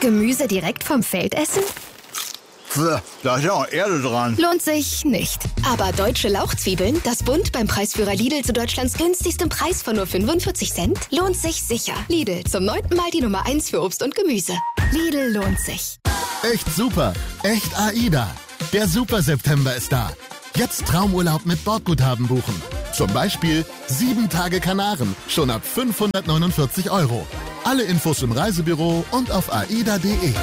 Gemüse direkt vom Feld essen? Da ist ja auch Erde dran. Lohnt sich nicht. Aber deutsche Lauchzwiebeln, das Bund beim Preisführer Lidl zu Deutschlands günstigstem Preis von nur 45 Cent, lohnt sich sicher. Lidl, zum 9. Mal die Nummer 1 für Obst und Gemüse. Lidl lohnt sich. Echt super. Echt AIDA. Der Super September ist da. Jetzt Traumurlaub mit Bordguthaben buchen. Zum Beispiel 7 Tage Kanaren, schon ab 549 €. Alle Infos im Reisebüro und auf aida.de.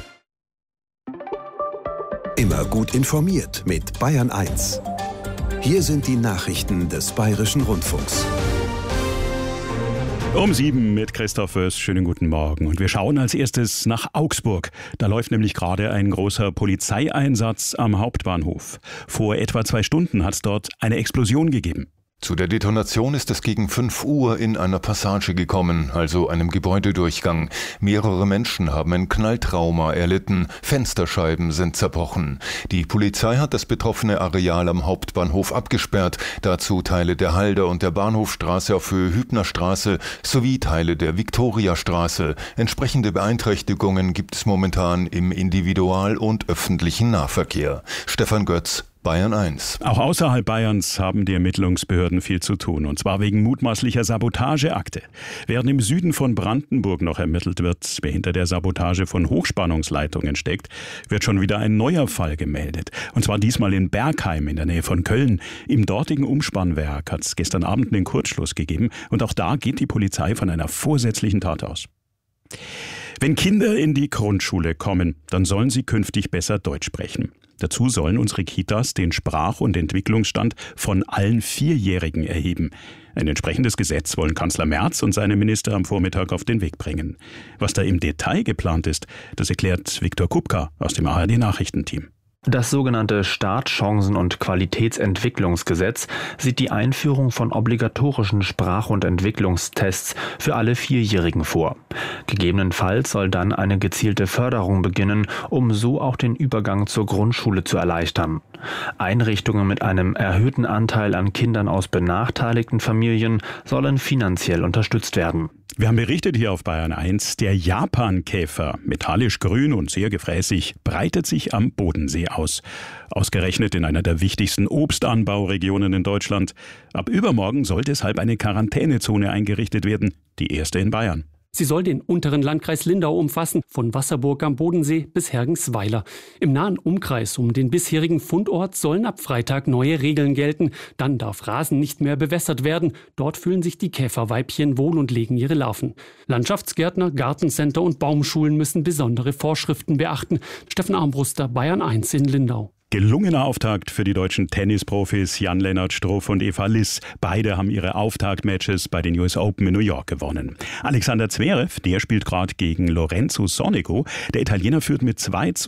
Immer gut informiert mit Bayern 1. Hier sind die Nachrichten des Bayerischen Rundfunks. Um 7 mit Christoph Föß. Schönen guten Morgen. Und wir schauen als erstes nach Augsburg. Da läuft nämlich gerade ein großer Polizeieinsatz am Hauptbahnhof. Vor etwa 2 Stunden hat es dort eine Explosion gegeben. Zu der Detonation ist es gegen 5 Uhr in einer Passage gekommen, also einem Gebäudedurchgang. Mehrere Menschen haben ein Knalltrauma erlitten, Fensterscheiben sind zerbrochen. Die Polizei hat das betroffene Areal am Hauptbahnhof abgesperrt, dazu Teile der Halder- und der Bahnhofstraße auf Höhe Hübnerstraße sowie Teile der Viktoriastraße. Entsprechende Beeinträchtigungen gibt es momentan im Individual- und öffentlichen Nahverkehr. Stefan Götz, Bayern 1. Auch außerhalb Bayerns haben die Ermittlungsbehörden viel zu tun, und zwar wegen mutmaßlicher Sabotageakte. Während im Süden von Brandenburg noch ermittelt wird, wer hinter der Sabotage von Hochspannungsleitungen steckt, wird schon wieder ein neuer Fall gemeldet. Und zwar diesmal in Bergheim in der Nähe von Köln. Im dortigen Umspannwerk hat es gestern Abend einen Kurzschluss gegeben, und auch da geht die Polizei von einer vorsätzlichen Tat aus. Wenn Kinder in die Grundschule kommen, dann sollen sie künftig besser Deutsch sprechen. Dazu sollen unsere Kitas den Sprach- und Entwicklungsstand von allen 4-Jährigen erheben. Ein entsprechendes Gesetz wollen Kanzler Merz und seine Minister am Vormittag auf den Weg bringen. Was da im Detail geplant ist, das erklärt Viktor Kupka aus dem ARD-Nachrichtenteam. Das sogenannte Startchancen- und Qualitätsentwicklungsgesetz sieht die Einführung von obligatorischen Sprach- und Entwicklungstests für alle 4-Jährigen vor. Gegebenenfalls soll dann eine gezielte Förderung beginnen, um so auch den Übergang zur Grundschule zu erleichtern. Einrichtungen mit einem erhöhten Anteil an Kindern aus benachteiligten Familien sollen finanziell unterstützt werden. Wir haben berichtet hier auf Bayern 1, der Japankäfer, metallisch grün und sehr gefräßig, breitet sich am Bodensee aus. Ausgerechnet in einer der wichtigsten Obstanbauregionen in Deutschland. Ab übermorgen soll deshalb eine Quarantänezone eingerichtet werden, die erste in Bayern. Sie soll den unteren Landkreis Lindau umfassen, von Wasserburg am Bodensee bis Hergensweiler. Im nahen Umkreis um den bisherigen Fundort sollen ab Freitag neue Regeln gelten. Dann darf Rasen nicht mehr bewässert werden. Dort fühlen sich die Käferweibchen wohl und legen ihre Larven. Landschaftsgärtner, Gartencenter und Baumschulen müssen besondere Vorschriften beachten. Steffen Armbruster, Bayern 1 in Lindau. Gelungener Auftakt für die deutschen Tennisprofis Jan-Lennart Struff und Eva Liss. Beide haben ihre Auftaktmatches bei den US Open in New York gewonnen. Alexander Zverev, der spielt gerade gegen Lorenzo Sonego. Der Italiener führt mit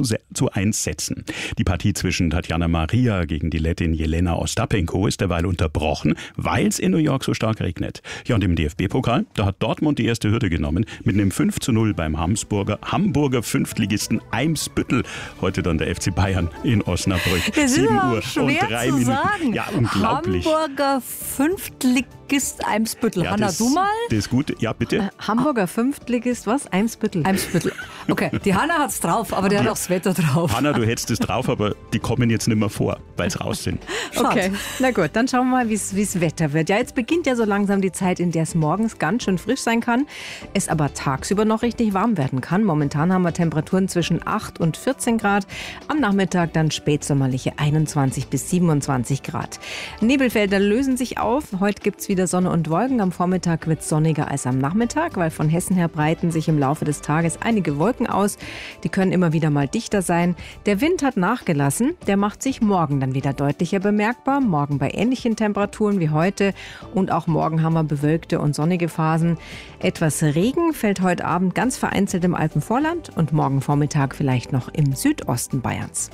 2:1 Sätzen. Die Partie zwischen Tatjana Maria gegen die Lettin Jelena Ostapenko ist derweil unterbrochen, weil es in New York so stark regnet. Ja, und im DFB-Pokal, da hat Dortmund die erste Hürde genommen mit einem 5:0 beim Hamburger Fünftligisten Eimsbüttel. Heute dann der FC Bayern in Osnabrück. Das ist 7 aber Uhr schwer und 3 zu Minuten. sagen. Ja, unglaublich. Hamburger Fünftligist Eimsbüttel. Ja, Hanna, du mal? Das ist gut. Ja, bitte. Hamburger Fünftligist, was? Eimsbüttel. Eimsbüttel. Okay, die Hanna hat's drauf, aber der hat auch das Wetter drauf. Hanna, du hättest es drauf, aber die kommen jetzt nicht mehr vor, weil sie raus sind. Okay, na gut, dann schauen wir mal, wie's Wetter wird. Ja, jetzt beginnt ja so langsam die Zeit, in der es morgens ganz schön frisch sein kann, es aber tagsüber noch richtig warm werden kann. Momentan haben wir Temperaturen zwischen 8 und 14 Grad, am Nachmittag dann spätsommerliche 21 bis 27 Grad. Nebelfelder lösen sich auf, heute gibt's wieder Sonne und Wolken, am Vormittag wird's sonniger als am Nachmittag, weil von Hessen her breiten sich im Laufe des Tages einige Wolken aus, die können immer wieder mal dichter sein. Der Wind hat nachgelassen, der macht sich morgen dann wieder deutlicher bemerkbar, morgen bei ähnlichen Temperaturen wie heute und auch morgen haben wir bewölkte und sonnige Phasen. Etwas Regen fällt heute Abend ganz vereinzelt im Alpenvorland und morgen Vormittag vielleicht noch im Südosten Bayerns.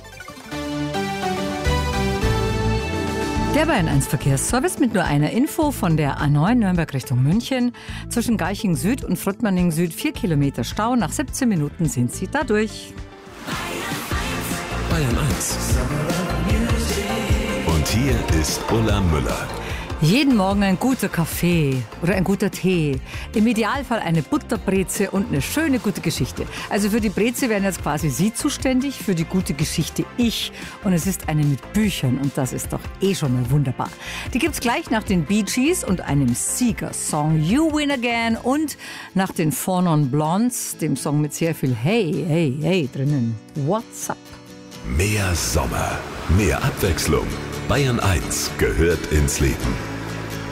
Der Bayern 1 Verkehrsservice mit nur einer Info von der A9 Nürnberg Richtung München. Zwischen Garching Süd und Fröttmanning Süd 4 Kilometer Stau. Nach 17 Minuten sind Sie da durch. Bayern 1. Und hier ist Ulla Müller. Jeden Morgen ein guter Kaffee oder ein guter Tee. Im Idealfall eine Butterbreze und eine schöne gute Geschichte. Also für die Breze wären jetzt quasi Sie zuständig, für die gute Geschichte ich. Und es ist eine mit Büchern und das ist doch schon mal wunderbar. Die gibt's gleich nach den Bee Gees und einem Sieger-Song You Win Again und nach den Four Non Blondes, dem Song mit sehr viel Hey, hey, hey drinnen. What's up? Mehr Sommer, mehr Abwechslung. Bayern 1 gehört ins Leben.